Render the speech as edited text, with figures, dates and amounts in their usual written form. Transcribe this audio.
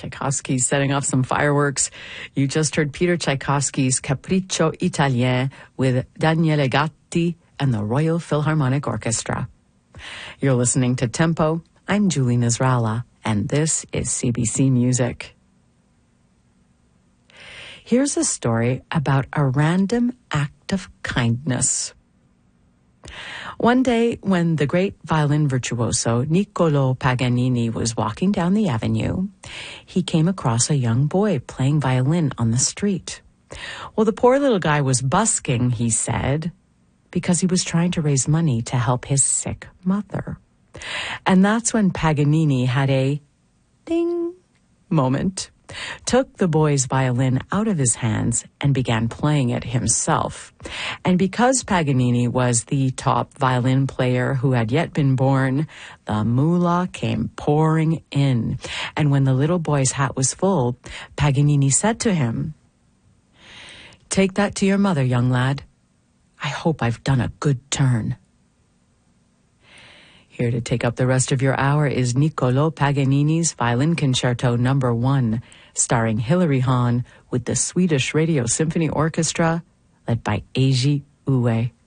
Tchaikovsky's setting off some fireworks. You just heard Peter Tchaikovsky's Capriccio Italien with Daniele Gatti and the Royal Philharmonic Orchestra. You're listening to Tempo. I'm Julie Nasrallah, and this is CBC Music. Here's a story about a random act of kindness. One day, when the great violin virtuoso Niccolò Paganini was walking down the avenue, he came across a young boy playing violin on the street. Well, the poor little guy was busking, he said, because he was trying to raise money to help his sick mother. And that's when Paganini had a ding moment, took the boy's violin out of his hands and began playing it himself. And because Paganini was the top violin player who had yet been born, the moolah came pouring in. And when the little boy's hat was full, Paganini said to him, "Take that to your mother, young lad. I hope I've done a good turn." Here to take up the rest of your hour is Niccolò Paganini's Violin Concerto No. 1, starring Hilary Hahn with the Swedish Radio Symphony Orchestra, led by Eiji Ue.